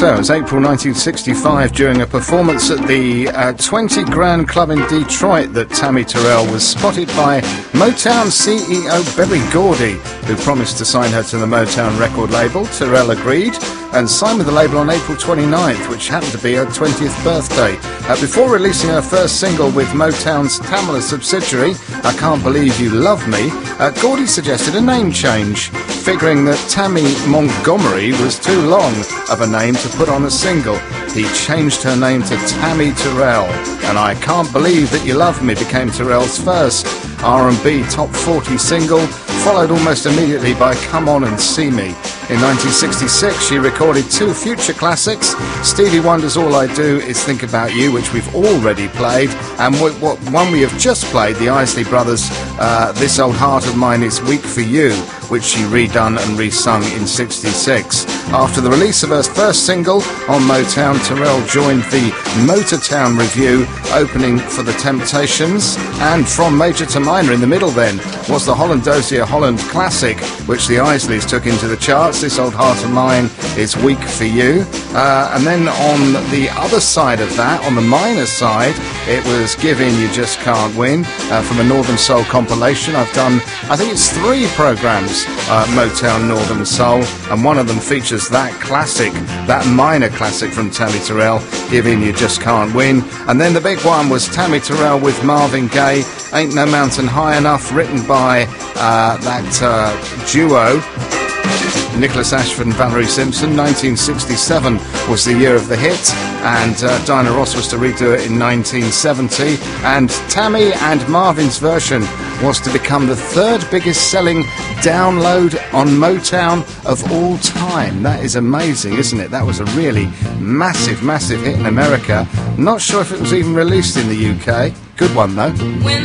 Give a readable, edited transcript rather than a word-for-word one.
So it was April 1965 during a performance at the 20 Grand Club in Detroit that Tammy Terrell was spotted by Motown CEO Berry Gordy, who promised to sign her to the Motown record label. Terrell agreed and signed with the label on April 29th, which happened to be her 20th birthday. Before releasing her first single with Motown's Tamla subsidiary, I Can't Believe You Love Me, Gordy suggested a name change, figuring that Tammy Montgomery was too long of a name to put on a single. He changed her name to Tammy Terrell, and I Can't Believe That You Love Me became Terrell's first R&B top 40 single, followed almost immediately by Come On and See Me. In 1966, she recorded two future classics, Stevie Wonder's All I Do Is Think About You, which we've already played, and one we have just played, the Isley Brothers' This Old Heart of Mine Is Weak For You, which she redone and resung in 66. After the release of her first single on Motown, Terrell joined the Motortown Revue, opening for the Temptations, and From Major to Minor in the middle then was the Holland Dozier Holland classic, which the Isleys took into the charts. This Old Heart of Mine Is Weak For You. And then on the other side of that, on the minor side, it was Give In, You Just Can't Win, from a Northern Soul compilation. I've done, I think it's 3 programs, Motown Northern Soul, and one of them features that classic, that minor classic from Tammy Terrell, Give In, You Just Can't Win. And then the big one was Tammy Terrell with Marvin Gaye, Ain't No Mountain High Enough, written by that duo, Nicholas Ashford and Valerie Simpson. 1967 was the year of the hit, and Diana Ross was to redo it in 1970, and Tammy and Marvin's version was to become the 3rd biggest selling download on Motown of all time. That is amazing, isn't it? That was a really massive hit in America. Not sure if it was even released in the UK. Good one though.